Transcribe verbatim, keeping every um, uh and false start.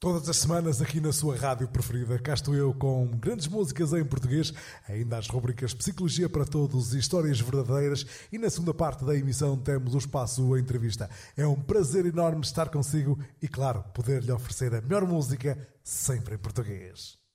Todas as semanas aqui na sua rádio preferida, cá estou eu com grandes músicas em português, ainda as rubricas Psicologia para Todos e Histórias Verdadeiras, e na segunda parte da emissão temos o espaço Entrevista. É um prazer enorme estar consigo e, claro, poder-lhe oferecer a melhor música sempre em português.